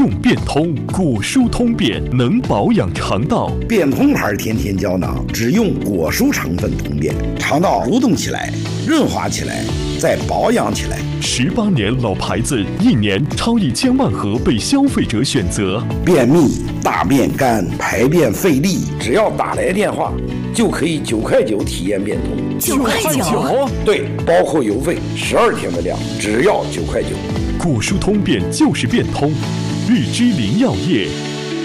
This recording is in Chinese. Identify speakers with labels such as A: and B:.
A: 用变通，果蔬通便能保养肠道。
B: 变通牌天天胶囊只用果蔬成分通便，肠道蠕动起来，润滑起来，再保养起来。
A: 18年老牌子，1年超1000万盒被消费者选择。
B: 便秘、大便干、排便费力，只要打来电话，就可以9块9体验变通。
C: 9块9？
B: 对，包括邮费，12天的量，只要9块9。
A: 果蔬通便就是变通，日之林药业。